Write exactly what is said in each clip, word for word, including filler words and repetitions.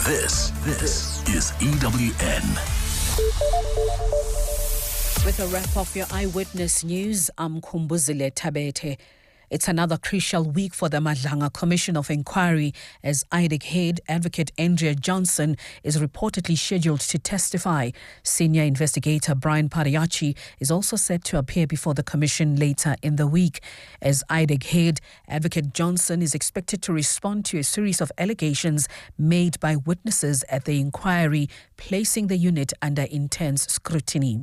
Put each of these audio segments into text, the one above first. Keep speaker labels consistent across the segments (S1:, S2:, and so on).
S1: This, this is E W N.
S2: With a wrap of your Eyewitness News, I'm Kumbuzile Tabete. It's another crucial week for the Madlanga Commission of Inquiry as I D E C head Advocate Andrea Johnson is reportedly scheduled to testify. Senior investigator Brian Pariachi is also set to appear before the commission later in the week. As I D E C head, Advocate Johnson is expected to respond to a series of allegations made by witnesses at the inquiry, placing the unit under intense scrutiny.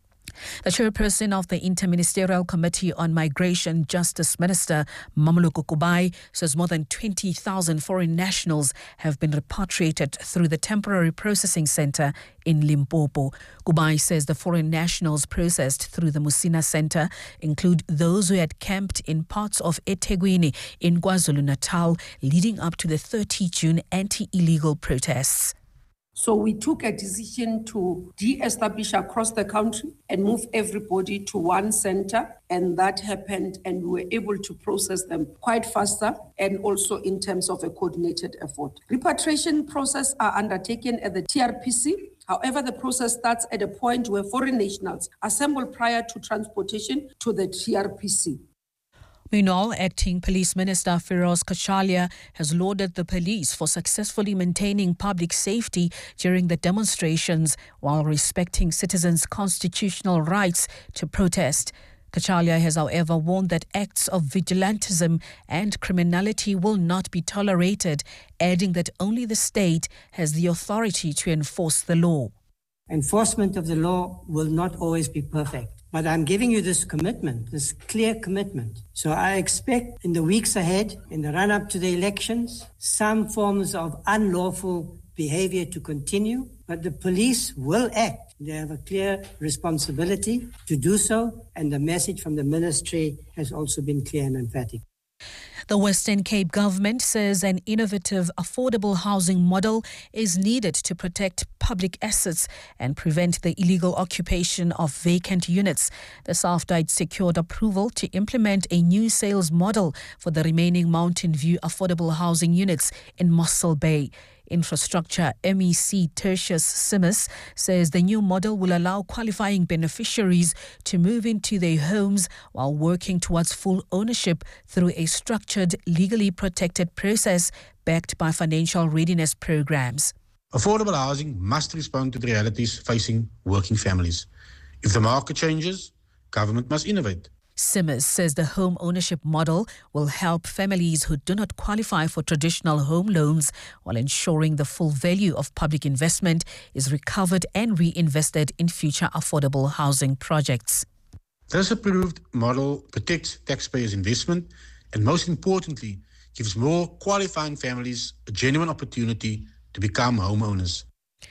S2: The chairperson of the Interministerial Committee on Migration, Justice Minister Mmamoloko Kubayi, says more than twenty thousand foreign nationals have been repatriated through the temporary processing centre in Limpopo. Kubayi says the foreign nationals processed through the Musina Centre include those who had camped in parts of eThekwini in KwaZulu-Natal leading up to the thirtieth of June anti-illegal protests.
S3: So we took a decision to de-establish across the country and move everybody to one center, and that happened, and we were able to process them quite faster and also in terms of a coordinated effort. Repatriation process are undertaken at the T R P C. However, the process starts at a point where foreign nationals assemble prior to transportation to the T R P C.
S2: Meanwhile, Acting Police Minister Feroz Kachalia has lauded the police for successfully maintaining public safety during the demonstrations while respecting citizens' constitutional rights to protest. Kachalia has, however, warned that acts of vigilantism and criminality will not be tolerated, adding that only the state has the authority to enforce the law.
S4: Enforcement of the law will not always be perfect. But I'm giving you this commitment, this clear commitment. So I expect in the weeks ahead, in the run-up to the elections, some forms of unlawful behavior to continue, but the police will act. They have a clear responsibility to do so, and the message from the ministry has also been clear and emphatic.
S2: The Western Cape government says an innovative, affordable housing model is needed to protect public assets and prevent the illegal occupation of vacant units. The South-Dite secured approval to implement a new sales model for the remaining Mountain View affordable housing units in Mossel Bay. Infrastructure M E C Tertius Simmons says the new model will allow qualifying beneficiaries to move into their homes while working towards full ownership through a structured, legally protected process backed by financial readiness programs.
S5: Affordable housing must respond to the realities facing working families. If the market changes, government must innovate.
S2: Simmons says the home ownership model will help families who do not qualify for traditional home loans while ensuring the full value of public investment is recovered and reinvested in future affordable housing projects.
S5: This approved model protects taxpayers' investment and, most importantly, gives more qualifying families a genuine opportunity to become homeowners.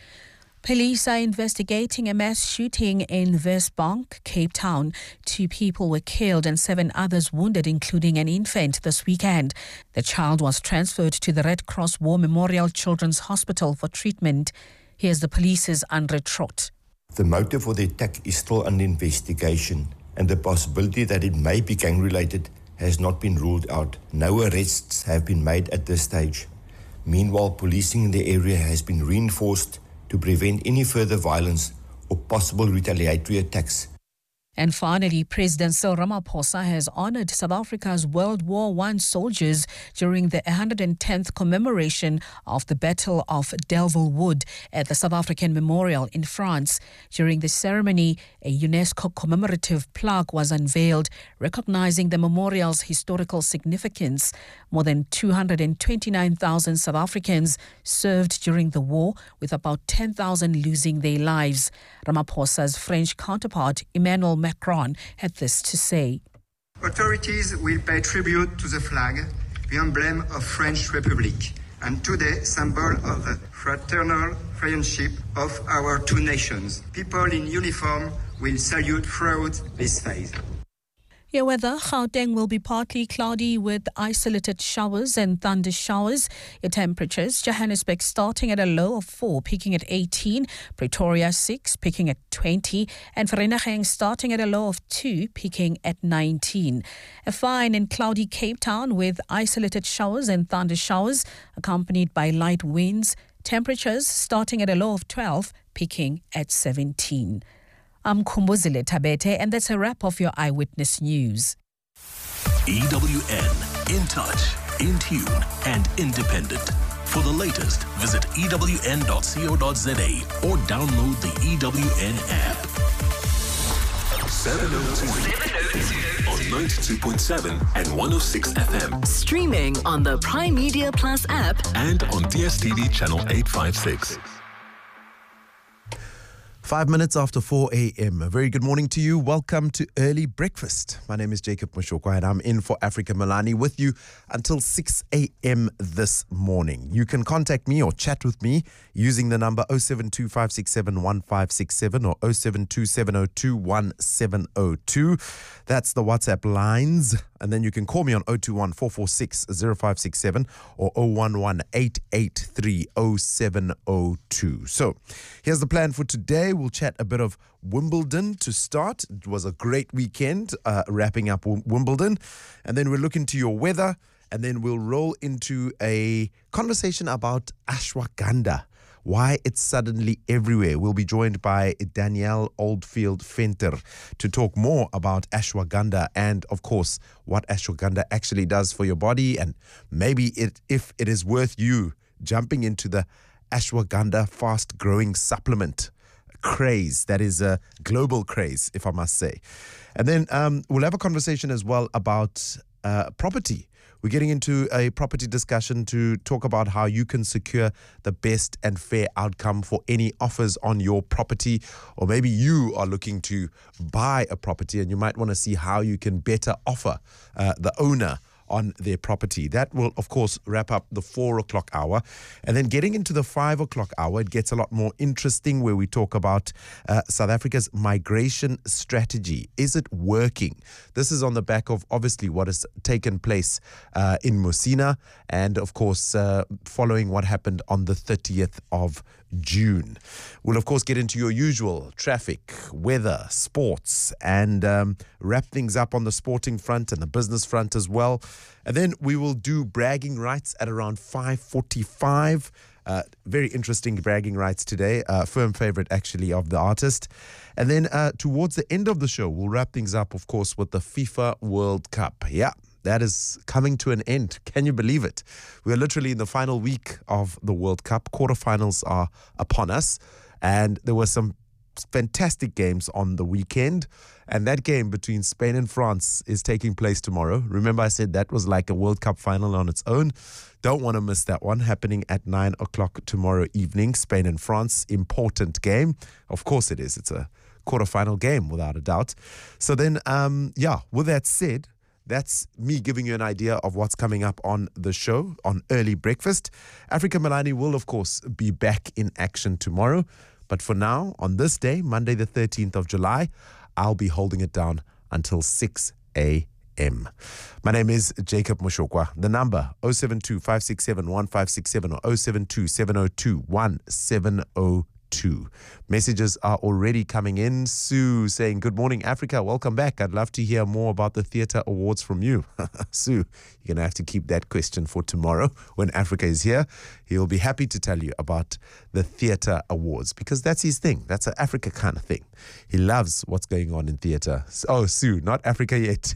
S2: Police are investigating a mass shooting in Westbank, Cape Town. Two people were killed and seven others wounded, including an infant, this weekend. The child was transferred to the Red Cross War Memorial Children's Hospital for treatment. Here's the police's Andre Trott.
S6: The motive for the attack is still under investigation, and the possibility that it may be gang-related has not been ruled out. No arrests have been made at this stage. Meanwhile, policing in the area has been reinforced to prevent any further violence or possible retaliatory attacks.
S2: And finally, President Cyril Ramaphosa has honoured South Africa's World War One soldiers during the one hundred tenth commemoration of the Battle of Delville Wood at the South African Memorial in France. During the ceremony, a UNESCO commemorative plaque was unveiled, recognising the memorial's historical significance. More than two hundred twenty-nine thousand South Africans served during the war, with about ten thousand losing their lives. Ramaphosa's French counterpart, Emmanuel Macron, had this to say.
S7: Authorities will pay tribute to the flag, the emblem of French Republic, and today symbol of the fraternal friendship of our two nations. People in uniform will salute throughout this phase.
S2: Your weather, Gauteng will be partly cloudy with isolated showers and thunder showers. Your temperatures, Johannesburg starting at a low of four, peaking at eighteen. Pretoria six, peaking at twenty. And Vereeniging starting at a low of two, peaking at nineteen. A fine and cloudy Cape Town with isolated showers and thunder showers, accompanied by light winds. Temperatures starting at a low of twelve, peaking at seventeen. I'm Kumbuzile Tabete, and that's a wrap of your Eyewitness News.
S1: E W N, in touch, in tune, and independent. For the latest, visit E W N dot co dot za or download the E W N app. seven oh two on ninety-two point seven and one oh six F M.
S8: Streaming on the Prime Media Plus app
S1: and on D S T V channel eight fifty-six.
S9: Five minutes after four a.m. A very good morning to you. Welcome to Early Breakfast. My name is Jacob Moshokwa and I'm in for Africa Melani with you until six a.m. this morning. You can contact me or chat with me using the number oh seven two five six seven one five six seven or oh seven two seven oh two one seven oh two. That's the WhatsApp lines. And then you can call me on oh two one four four six oh five six seven or oh one one eight eight three oh seven oh two. So here's the plan for today. We'll chat a bit of Wimbledon to start. It was a great weekend, uh, wrapping up Wimbledon. And then we'll look into your weather. And then we'll roll into a conversation about ashwagandha. Why it's suddenly everywhere. We'll be joined by Danielle Oldfield Venter to talk more about ashwagandha and, of course, what ashwagandha actually does for your body and maybe it, if it is worth you jumping into the ashwagandha fast-growing supplement craze. That is a global craze, if I must say. And then um, we'll have a conversation as well about uh, property. We're getting into a property discussion to talk about how you can secure the best and fair outcome for any offers on your property, or maybe you are looking to buy a property and you might want to see how you can better offer uh, the owner on their property. That will, of course, wrap up the four o'clock hour. And then getting into the five o'clock hour, it gets a lot more interesting where we talk about uh, South Africa's migration strategy. Is it working? This is on the back of, obviously, what has taken place uh, in Mosina and, of course, uh, following what happened on the thirtieth of June. We'll, of course, get into your usual traffic, weather, sports, and um, wrap things up on the sporting front and the business front as well. And then we will do bragging rights at around five forty-five. Uh, very interesting bragging rights today. Uh, firm favorite, actually, of the artist. And then uh, towards the end of the show, we'll wrap things up, of course, with the FIFA World Cup. Yeah. That is coming to an end. Can you believe it? We are literally in the final week of the World Cup. Quarterfinals are upon us. And there were some fantastic games on the weekend. And that game between Spain and France is taking place tomorrow. Remember, I said that was like a World Cup final on its own. Don't want to miss that one, happening at nine o'clock tomorrow evening. Spain and France, important game. Of course it is. It's a quarterfinal game, without a doubt. So then, um, yeah, with that said, that's me giving you an idea of what's coming up on the show on Early Breakfast. Africa Melani will, of course, be back in action tomorrow. But for now, on this day, Monday the thirteenth of July, I'll be holding it down until six a.m. My name is Jacob Moshokwa. The number oh seven two five six seven one five six seven or oh seven two seven oh two one seven oh two. Messages are already coming in. Sue saying, good morning, Africa. Welcome back. I'd love to hear more about the theatre awards from you. Sue, you're going to have to keep that question for tomorrow when Africa is here. He'll be happy to tell you about the theatre awards because that's his thing. That's an Africa kind of thing. He loves what's going on in theatre. Oh, Sue, not Africa yet.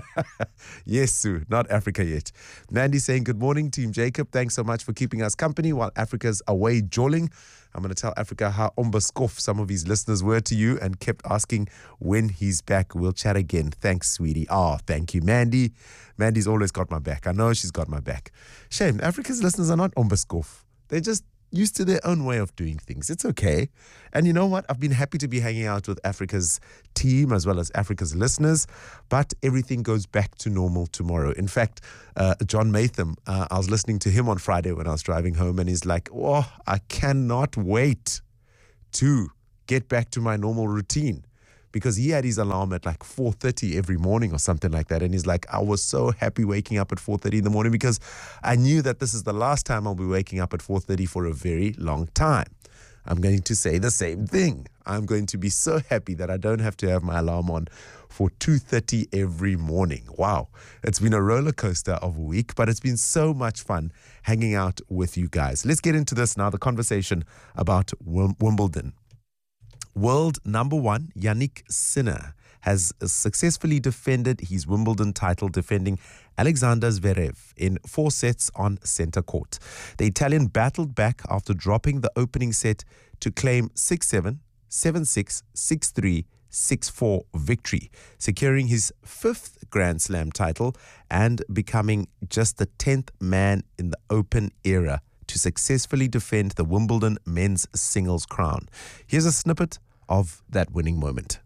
S9: Yes, Sue, not Africa yet. Mandy saying, good morning, Team Jacob. Thanks so much for keeping us company while Africa's away jolling. I'm going to tell Africa how umbaskof some of his listeners were to you and kept asking when he's back. We'll chat again. Thanks, sweetie. Oh, thank you, Mandy. Mandy's always got my back. I know she's got my back. Shame, Africa's listeners are not umbaskof. They're just used to their own way of doing things. It's okay. And you know what? I've been happy to be hanging out with Africa's team as well as Africa's listeners, but everything goes back to normal tomorrow. In fact, uh, John Matham, uh, I was listening to him on Friday when I was driving home, and he's like, oh, I cannot wait to get back to my normal routine because he had his alarm at like four thirty every morning or something like that. And he's like, I was so happy waking up at four thirty in the morning because I knew that this is the last time I'll be waking up at four thirty for a very long time. I'm going to say the same thing. I'm going to be so happy that I don't have to have my alarm on for two thirty every morning. Wow. It's been a roller coaster of a week, but it's been so much fun hanging out with you guys. Let's get into this now, the conversation about Wimbledon. World number one, Jannik Sinner, has successfully defended his Wimbledon title, defending Alexander Zverev in four sets on centre court. The Italian battled back after dropping the opening set to claim six seven, seven six, six three, six four victory, securing his fifth Grand Slam title and becoming just the tenth man in the Open era to successfully defend the Wimbledon men's singles crown. Here's a snippet of that winning moment.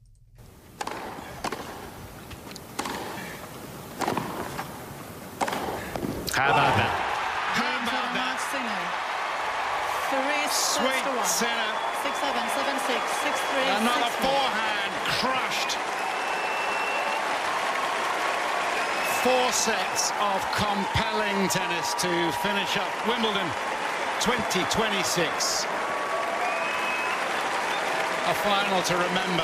S10: How about that? How about that? Sweet Sinner.
S11: Six seven, seven six, six three.
S10: Another forehand crushed. Four sets of compelling tennis to finish up Wimbledon twenty twenty-six. A final to remember.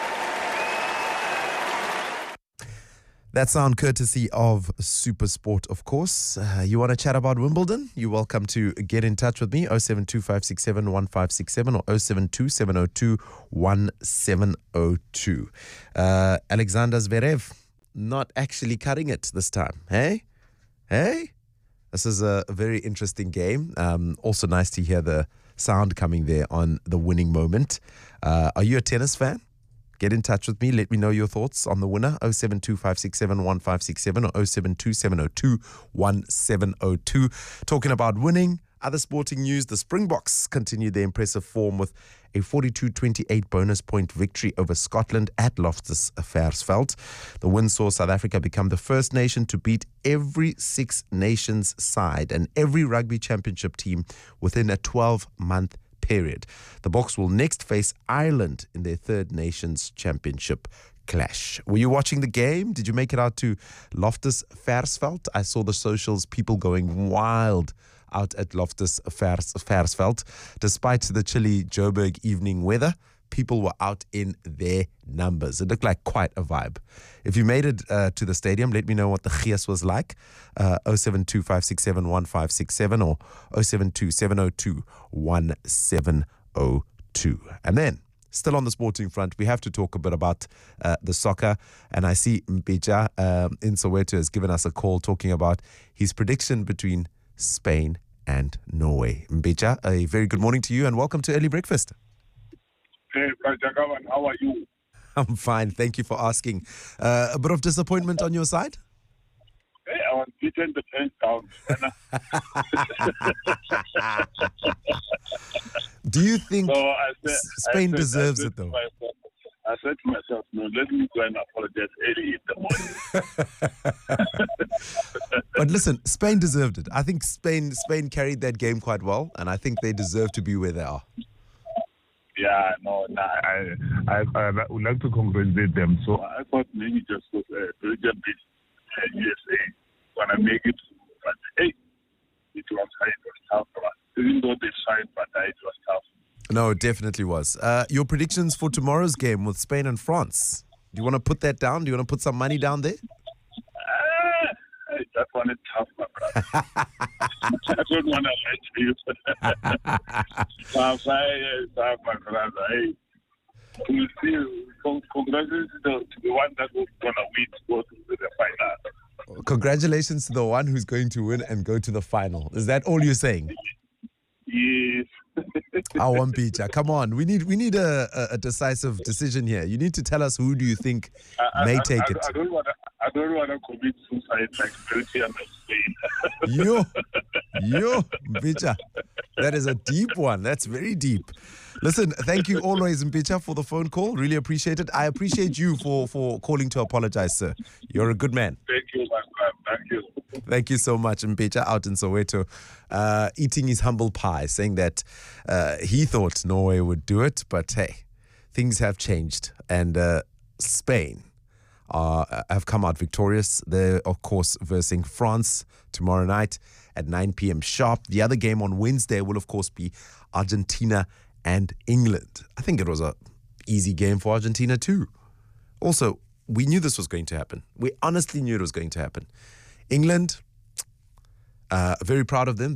S9: That sound courtesy of SuperSport, of course. Uh, you want to chat about Wimbledon? You're welcome to get in touch with me, oh seven two five six seven one five six seven or oh seven two seven oh two one seven oh two. Uh, Alexander Zverev not actually cutting it this time. Hey? Hey? This is a very interesting game. Um, also nice to hear the sound coming there on the winning moment. Uh, are you a tennis fan? Get in touch with me. Let me know your thoughts on the winner. oh seven two five six seven one five six seven or oh seven two seven oh two one seven oh two. Talking about winning, other sporting news, the Springboks continued their impressive form with a forty-two twenty-eight bonus point victory over Scotland at Loftus Versfeld. The win saw South Africa become the first nation to beat every Six Nations side and every rugby championship team within a twelve-month period. The Boks will next face Ireland in their third Nations Championship clash. Were you watching the game? Did you make it out to Loftus Versfeld? I saw the socials, people going wild out at Loftus Versfeld. Despite the chilly Joburg evening weather, people were out in their numbers. It looked like quite a vibe. If you made it uh, to the stadium, let me know what the gees was like. Uh, oh seven two five six seven one five six seven or oh seven two seven oh two one seven oh two. And then, still on the sporting front, we have to talk a bit about uh, the soccer. And I see Mpeja um, in Soweto has given us a call talking about his prediction between Spain and Norway. Mpeja, a very good morning to you and welcome to Early Breakfast.
S12: Hey, Jagavan, how are you?
S9: I'm fine. Thank you for asking. Uh, a bit of disappointment on your side?
S12: Hey, I was beaten the hands down.
S9: Do you think
S12: so I said,
S9: Spain
S12: I said,
S9: deserves
S12: I said
S9: it, though?
S12: Myself, I said to myself, no, let me go and apologize early in the morning.
S9: But listen, Spain deserved it. I think Spain Spain carried that game quite well, and I think they deserve to be where they are.
S12: Yeah, no, no I, I, I would like to congratulate them. So I thought maybe just was a Belgium beat uh, U S A when I make it. But hey, it was hard, it was tough for us. Even though they tried, but uh, it was tough. No,
S9: it definitely was. Uh, your predictions for tomorrow's game with Spain and France. Do you want to put that down? Do you want to put some money down there?
S12: Uh, that one is tough, my brother. I don't want to lie to you. Tough, tough, my brother. Hey, we'll see. Congratulations to the, to the one that was going to win to go to the final.
S9: Congratulations to the one who's going to win and go to the final. Is that all you're saying?
S12: Yes.
S9: Our Mpeja, come on. We need we need a, a, a decisive decision here. You need to tell us who do you think
S12: I,
S9: may
S12: I,
S9: take
S12: I,
S9: it.
S12: I don't want to. I don't want to commit suicide like Belgium and Spain.
S9: Yo, yo, Mpeja. That is a deep one. That's very deep. Listen, thank you always, Mpeja, for the phone call. Really appreciate it. I appreciate you for, for calling to apologize, sir. You're a good man.
S12: Thank you, my friend. Thank you.
S9: Thank you so much, Mpeja, out in Soweto, uh, eating his humble pie, saying that uh, he thought Norway would do it, but hey, things have changed. And uh, Spain uh, have come out victorious. They're, of course, versing France tomorrow night at nine p.m. sharp. The other game on Wednesday will, of course, be Argentina and England. I think it was a easy game for Argentina too. Also, we knew this was going to happen. We honestly knew it was going to happen. England, uh, very proud of them.